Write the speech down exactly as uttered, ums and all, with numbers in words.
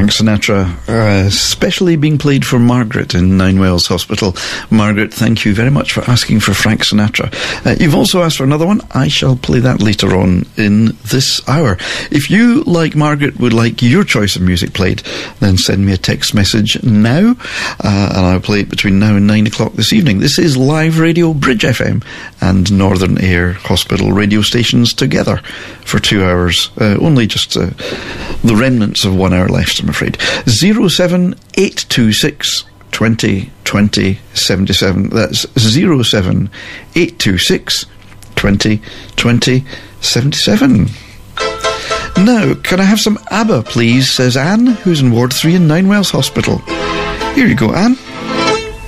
Frank Sinatra, uh, especially being played for Margaret in Ninewells Hospital. Margaret, thank you very much for asking for Frank Sinatra. Uh, you've also asked for another one. I shall play that later on in this hour. If you, like Margaret, would like your choice of music played, then send me a text message now, uh, and I'll play it between now and nine o'clock this evening. This is Live Radio, Bridge F M, and Northern Air Hospital radio stations together for two hours. Uh, only just uh, the remnants of one hour left, I'm afraid. zero seven eight two six twenty twenty seventy-seven. That's zero seven eight two six twenty twenty seventy-seven. Now, can I have some ABBA, please, says Anne, who's in Ward three in Ninewells Hospital. Here you go, Anne.